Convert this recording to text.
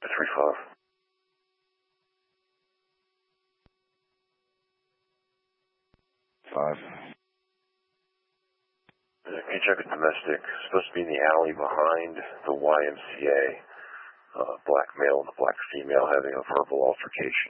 3-5. Five. Can you check a domestic? Supposed to be in the alley behind the YMCA. Black male and a black female having a verbal altercation.